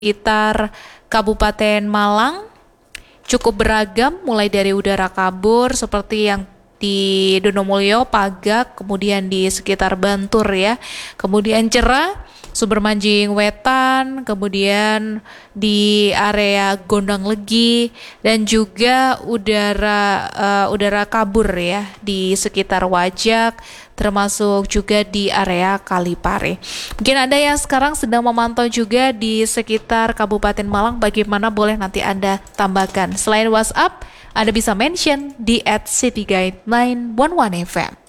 sekitar Kabupaten Malang cukup beragam, mulai dari udara kabur seperti yang di Donomulyo, Pagak, kemudian di sekitar Bantur ya, kemudian cerah Sumber Manjing Wetan, kemudian di area Gondang Legi, dan juga udara kabur ya di sekitar Wajak, termasuk juga di area Kalipare. Mungkin Anda yang sekarang sedang memantau juga di sekitar Kabupaten Malang, bagaimana boleh nanti Anda tambahkan. Selain WhatsApp, Anda bisa mention di @cityguide911fm.